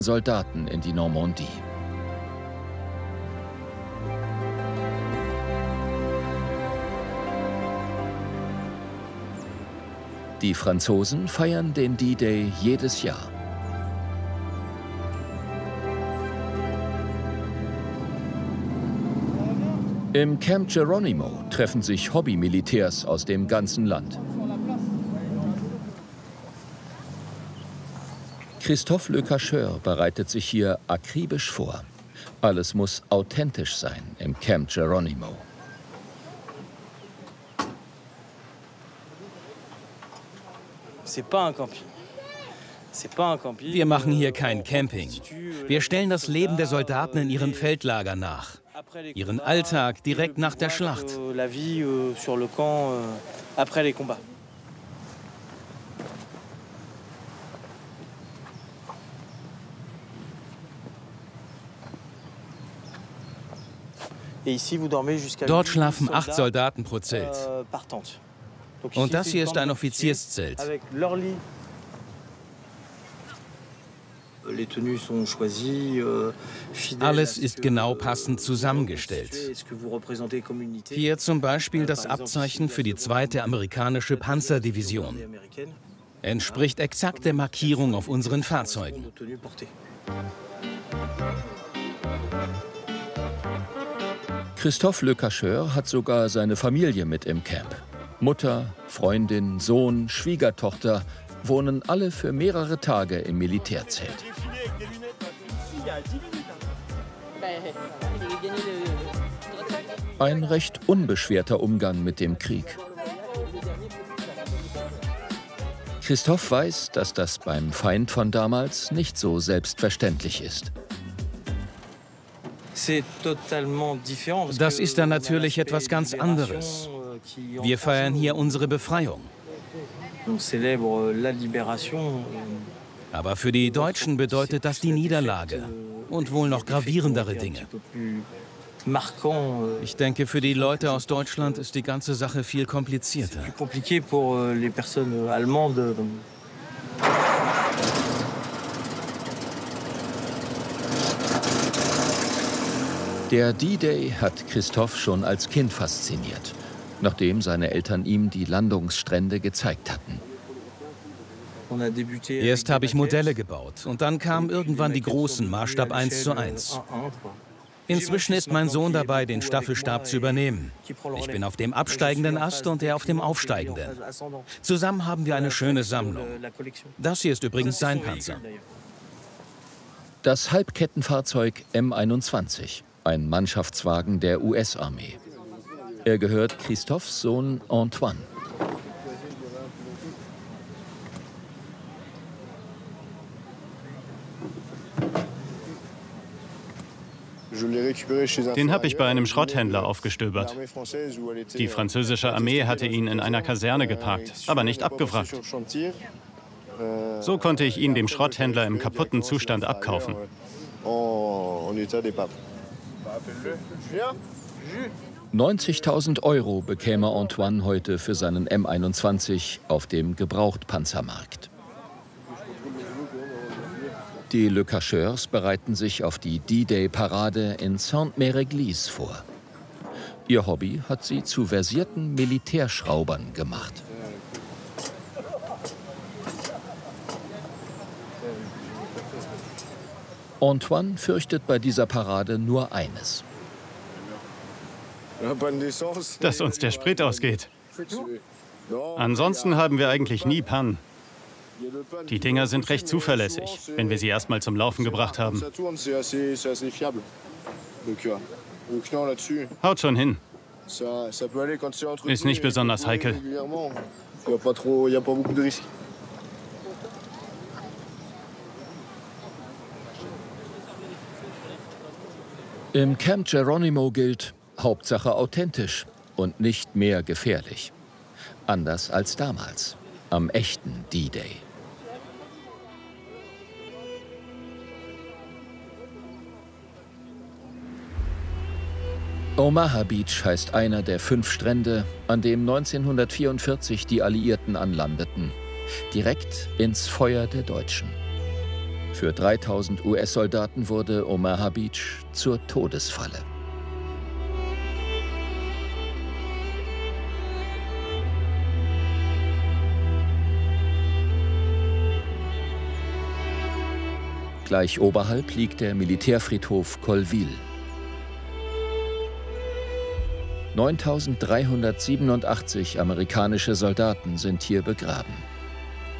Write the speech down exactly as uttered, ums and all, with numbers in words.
Soldaten in die Normandie. Die Franzosen feiern den D-Day jedes Jahr. Im Camp Geronimo treffen sich Hobbymilitärs aus dem ganzen Land. Christophe Le Cacheur bereitet sich hier akribisch vor. Alles muss authentisch sein im Camp Geronimo. Wir machen hier kein Camping. Wir stellen das Leben der Soldaten in ihrem Feldlager nach. Ihren Alltag direkt nach der Schlacht. Dort schlafen acht Soldaten pro Zelt. Und das hier ist ein Offizierszelt. Alles ist genau passend zusammengestellt. Hier zum Beispiel das Abzeichen für die zweite amerikanische Panzerdivision. Entspricht exakt der Markierung auf unseren Fahrzeugen. Christophe Le Cacheur hat sogar seine Familie mit im Camp. Mutter, Freundin, Sohn, Schwiegertochter wohnen alle für mehrere Tage im Militärzelt. Ein recht unbeschwerter Umgang mit dem Krieg. Christophe weiß, dass das beim Feind von damals nicht so selbstverständlich ist. Das ist dann natürlich etwas ganz anderes. Wir feiern hier unsere Befreiung. Aber für die Deutschen bedeutet das die Niederlage und wohl noch gravierendere Dinge. Ich denke, für die Leute aus Deutschland ist die ganze Sache viel komplizierter. Der D-Day hat Christophe schon als Kind fasziniert, nachdem seine Eltern ihm die Landungsstrände gezeigt hatten. Erst habe ich Modelle gebaut und dann kamen irgendwann die großen, Maßstab eins zu eins. Inzwischen ist mein Sohn dabei, den Staffelstab zu übernehmen. Ich bin auf dem absteigenden Ast und er auf dem aufsteigenden. Zusammen haben wir eine schöne Sammlung. Das hier ist übrigens sein Panzer. Das Halbkettenfahrzeug M einundzwanzig, ein Mannschaftswagen der U S-Armee. Er gehört Christophes Sohn Antoine. Den habe ich bei einem Schrotthändler aufgestöbert. Die französische Armee hatte ihn in einer Kaserne geparkt, aber nicht abgewrackt. So konnte ich ihn dem Schrotthändler im kaputten Zustand abkaufen. neunzigtausend Euro bekäme Antoine heute für seinen M einundzwanzig auf dem Gebrauchtpanzermarkt. Die Le Cacheurs bereiten sich auf die D-Day-Parade in Sainte-Mère-Église vor. Ihr Hobby hat sie zu versierten Militärschraubern gemacht. Antoine fürchtet bei dieser Parade nur eines: dass uns der Sprit ausgeht. Ansonsten haben wir eigentlich nie Pannen. Die Dinger sind recht zuverlässig, wenn wir sie erstmal zum Laufen gebracht haben. Haut schon hin. Ist nicht besonders heikel. Im Camp Geronimo gilt: Hauptsache authentisch und nicht mehr gefährlich. Anders als damals, am echten D-Day. Omaha Beach heißt einer der fünf Strände, an dem neunzehnhundertvierundvierzig die Alliierten anlandeten. Direkt ins Feuer der Deutschen. Für dreitausend U S-Soldaten wurde Omaha Beach zur Todesfalle. Gleich oberhalb liegt der Militärfriedhof Colville. neuntausenddreihundertsiebenundachtzig amerikanische Soldaten sind hier begraben.